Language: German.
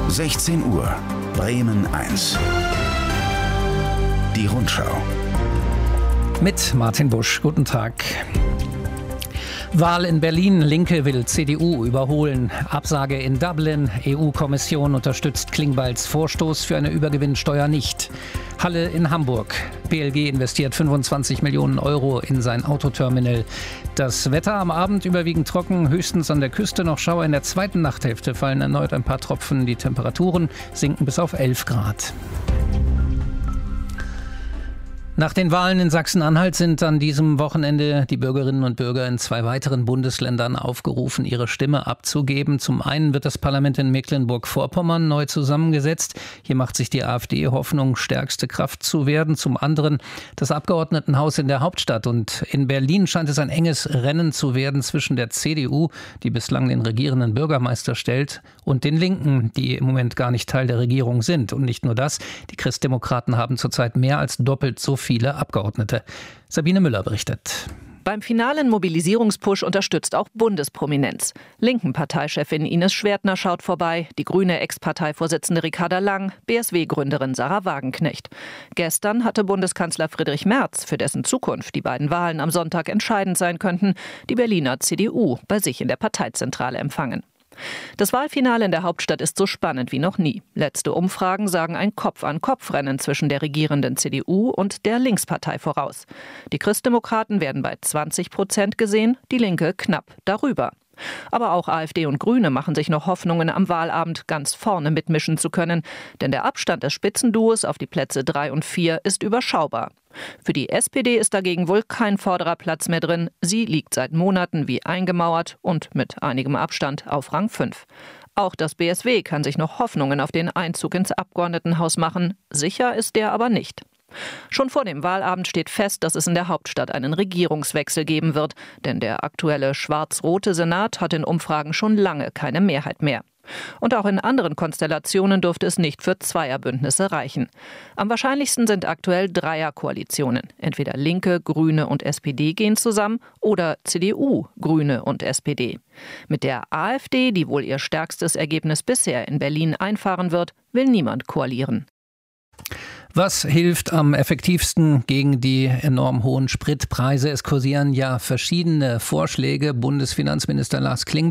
16 Uhr, Bremen 1. Die Rundschau. Mit Martin Busch. Guten Tag. Wahl in Berlin. Linke will CDU überholen. Absage in Dublin. EU-Kommission unterstützt Klingbeils Vorstoß für eine Übergewinnsteuer nicht. Halle in Hamburg. BLG investiert 25 Millionen Euro in sein Autoterminal. Das Wetter am Abend überwiegend trocken, höchstens an der Küste noch Schauer. In der zweiten Nachthälfte fallen erneut ein paar Tropfen. Die Temperaturen sinken bis auf 11 Grad. Nach den Wahlen in Sachsen-Anhalt sind an diesem Wochenende die Bürgerinnen und Bürger in 2 weiteren Bundesländern aufgerufen, ihre Stimme abzugeben. Zum einen wird das Parlament in Mecklenburg-Vorpommern neu zusammengesetzt. Hier macht sich die AfD Hoffnung, stärkste Kraft zu werden. Zum anderen das Abgeordnetenhaus in der Hauptstadt. Und in Berlin scheint es ein enges Rennen zu werden zwischen der CDU, die bislang den regierenden Bürgermeister stellt, und den Linken, die im Moment gar nicht Teil der Regierung sind. Und nicht nur das, die Christdemokraten haben zurzeit mehr als doppelt so viele Abgeordnete. Sabine Müller berichtet. Beim finalen Mobilisierungspush unterstützt auch Bundesprominenz. Linken-Parteichefin Ines Schwertner schaut vorbei, die grüne Ex-Parteivorsitzende Ricarda Lang, BSW-Gründerin Sarah Wagenknecht. Gestern hatte Bundeskanzler Friedrich Merz, für dessen Zukunft die beiden Wahlen am Sonntag entscheidend sein könnten, die Berliner CDU bei sich in der Parteizentrale empfangen. Das Wahlfinale in der Hauptstadt ist so spannend wie noch nie. Letzte Umfragen sagen ein Kopf-an-Kopf-Rennen zwischen der regierenden CDU und der Linkspartei voraus. Die Christdemokraten werden bei 20% gesehen, die Linke knapp darüber. Aber auch AfD und Grüne machen sich noch Hoffnungen, am Wahlabend ganz vorne mitmischen zu können. Denn der Abstand des Spitzenduos auf die Plätze 3 und 4 ist überschaubar. Für die SPD ist dagegen wohl kein vorderer Platz mehr drin. Sie liegt seit Monaten wie eingemauert und mit einigem Abstand auf Rang 5. Auch das BSW kann sich noch Hoffnungen auf den Einzug ins Abgeordnetenhaus machen. Sicher ist der aber nicht. Schon vor dem Wahlabend steht fest, dass es in der Hauptstadt einen Regierungswechsel geben wird. Denn der aktuelle schwarz-rote Senat hat in Umfragen schon lange keine Mehrheit mehr. Und auch in anderen Konstellationen dürfte es nicht für Zweierbündnisse reichen. Am wahrscheinlichsten sind aktuell Dreierkoalitionen. Entweder Linke, Grüne und SPD gehen zusammen oder CDU, Grüne und SPD. Mit der AfD, die wohl ihr stärkstes Ergebnis bisher in Berlin einfahren wird, will niemand koalieren. Was hilft am effektivsten gegen die enorm hohen Spritpreise? Es kursieren ja verschiedene Vorschläge. Bundesfinanzminister Lars Klingbeil